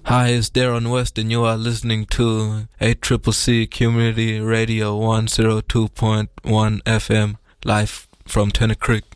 Hi, it's Darren West, and you are listening to ACCC Community Radio 102.1 FM, live from Tennant Creek.